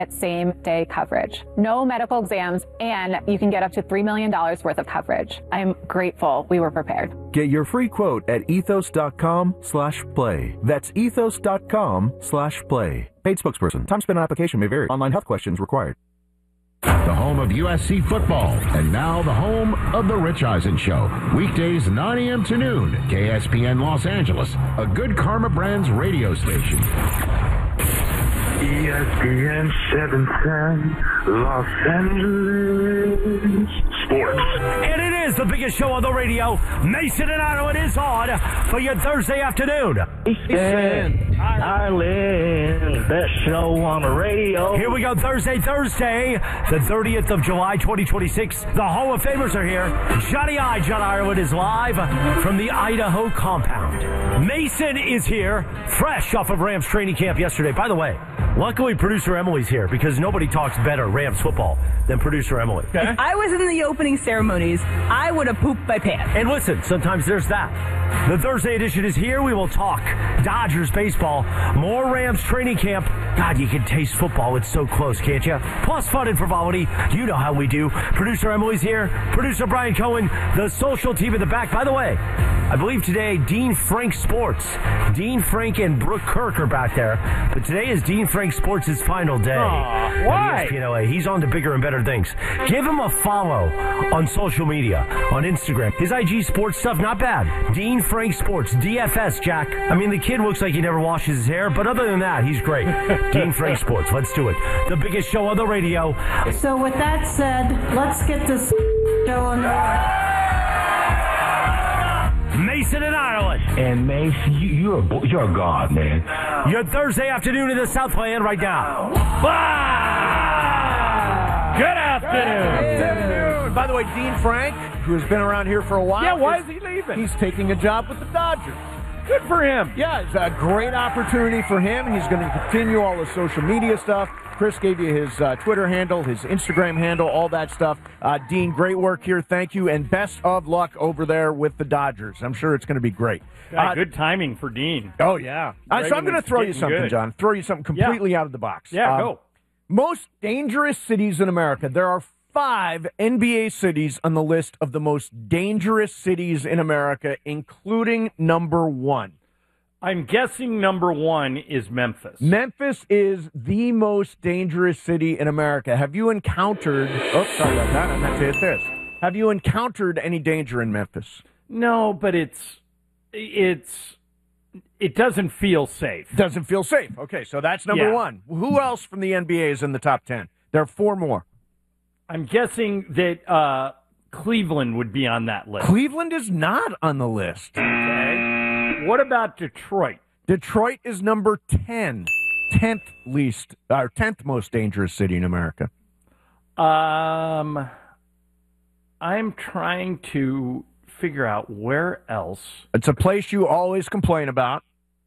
same-day coverage. No medical exams, and you can get up to $3 million worth of coverage. I'm grateful we were prepared. Get your free quote at ethos.com/play. That's ethos.com/play. Paid spokesperson. Time spent on application may vary. Online health questions required. The home of USC football, and now the home of The Rich Eisen Show. Weekdays 9 a.m. to noon, KSPN Los Angeles, a Good Karma Brands radio station. ESPN 710, Los Angeles Sports. And it is the biggest show on the radio. Mason and Ireland is on for your Thursday afternoon. Mason, Ireland, best show on the radio. Here we go, Thursday, the 30th of July, 2026. The Hall of Famers are here. Johnny I, John Ireland, is live from the Idaho compound. Mason is here, fresh off of Rams training camp yesterday. By the way, luckily producer Emily's here because nobody talks better Rams football than producer Emily. Okay. If I was in the opening ceremonies, I would have pooped my pants. And listen, sometimes there's that. The Thursday edition is here. We will talk Dodgers baseball, more Rams training camp. God, you can taste football. It's so close, can't you? Plus fun and frivolity. You know how we do. Producer Emily's here. Producer Brian Cohen. The social team in the back. By the way, I believe today Dean Frank Sports. Dean Frank and Brooke Kirk are back there. But today is Dean Frank Sports' final day. Aww, why? ESPN. He's on to bigger and better things. Give him a follow on social media, on Instagram. His IG sports stuff, not bad. Dean Frank Sports, DFS, Jack. I mean, the kid looks like he never washes his hair, but other than that, he's great. Dean Frank Sports, let's do it. The biggest show on the radio. So with that said, let's get this show on. Mason in Ireland. And Mason, you're a god, man. Your Thursday afternoon in the Southland right now. Good afternoon. By the way, Dean Frank, who has been around here for a while. Yeah, why is he leaving? He's taking a job with the Dodgers. Good for him. Yeah, it's a great opportunity for him. He's going to continue all the social media stuff. Chris gave you his Twitter handle, his Instagram handle, all that stuff. Dean, great work here. Thank you, and best of luck over there with the Dodgers. I'm sure it's going to be great. Good timing for Dean. Oh, yeah. So I'm going to throw you something, John. Throw you something completely out of the box. Yeah, go. Most dangerous cities in America. There are 5 NBA cities on the list of the most dangerous cities in America, including number 1. I'm guessing number 1 is Memphis. Memphis is the most dangerous city in America. Have you encountered... Oh, sorry about that. I meant to hit this. Have you encountered any danger in Memphis? No, but it doesn't feel safe. Doesn't feel safe. Okay, so that's number 1. Who else from the NBA is in the top 10? There are 4 more. I'm guessing that Cleveland would be on that list. Cleveland is not on the list. Okay. What about Detroit? Detroit is number 10. 10th most dangerous city in America. I'm trying to figure out where else. It's a place you always complain about.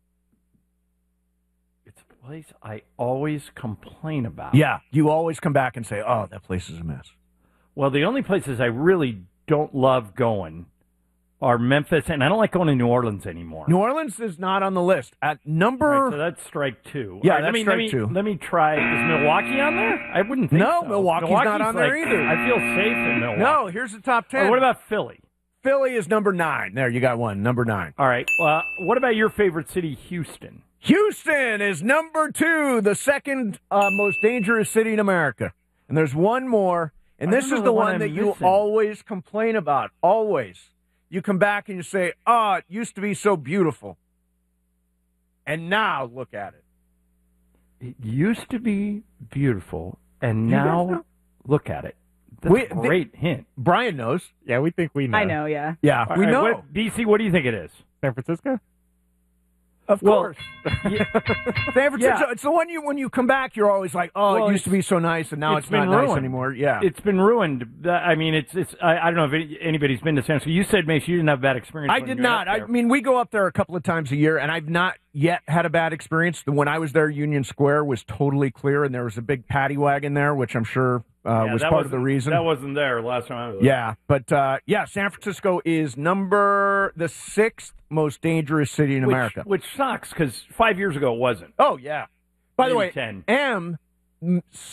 It's a place I always complain about. Yeah, you always come back and say, oh, that place is a mess. Well, the only places I really don't love going are Memphis, and I don't like going to New Orleans anymore. New Orleans is not on the list. At number... Right, so that's strike 2. Yeah, that's strike 2. Let me try. Is Milwaukee on there? I wouldn't think so. No, Milwaukee's not on there either. I feel safe in Milwaukee. No, here's the top 10. Or what about Philly? Philly is number 9. There, you got one. Number 9. All right. What about your favorite city, Houston? Houston is number 2, the second most dangerous city in America. And there's one more, and this is the one that you always complain about. Always. You come back and you say, oh, it used to be so beautiful. And now look at it. It used to be beautiful, and now look at it. That's a great hint. Brian knows. Yeah, we think we know. I know, yeah. Yeah, we know. BC, what do you think it is? San Francisco? Of course. San Francisco. It's the one when you come back, you're always like, oh, it used to be so nice, and now it's not nice anymore. Yeah. It's been ruined. I mean, I don't know if anybody's been to San Francisco. You said, Mace, you didn't have a bad experience. I did not. I mean, we go up there a couple of times a year, and I've not yet had a bad experience. When I was there, Union Square was totally clear, and there was a big paddy wagon there, which I'm sure was part of the reason. That wasn't there last time I was there. Yeah, but San Francisco is the 6th most dangerous city in America. Which sucks, because 5 years ago it wasn't. Oh, yeah. By the way, 10. M